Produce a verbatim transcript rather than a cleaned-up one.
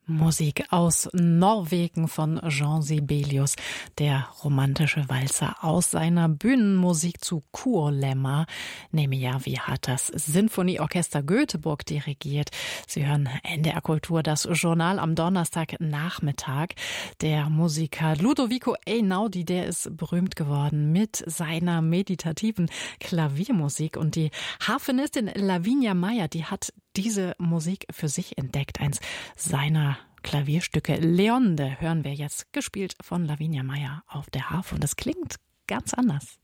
Musik aus Norwegen von Jean Sibelius, der romantische Walzer aus seiner Bühnenmusik zu Kuolemaa. Nemiyavi hat das Sinfonieorchester Göteborg dirigiert. Sie hören N D R Kultur, das Journal am Donnerstagnachmittag. Der Musiker Ludovico Einaudi, der ist berühmt geworden mit seiner meditativen Klaviermusik. Und die Harfenistin Lavinia Meier, die hat diese Musik für sich entdeckt. Eins seiner Klavierstücke, Leonde, hören wir jetzt, gespielt von Lavinia Meier auf der Harfe. Und das klingt ganz anders.